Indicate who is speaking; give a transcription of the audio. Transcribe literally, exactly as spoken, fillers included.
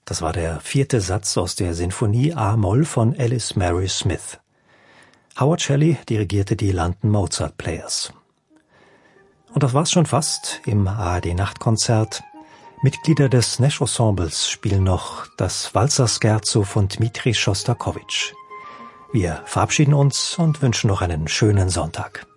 Speaker 1: Das war der vierte Satz aus der Sinfonie A-Moll von Alice Mary Smith. Howard Shelley dirigierte die London Mozart Players. Und das war's schon fast im A R D-Nachtkonzert. Mitglieder des Nash Ensembles spielen noch das Walzer-Scherzo von Dmitri Schostakowitsch. Wir verabschieden uns und wünschen noch einen schönen Sonntag.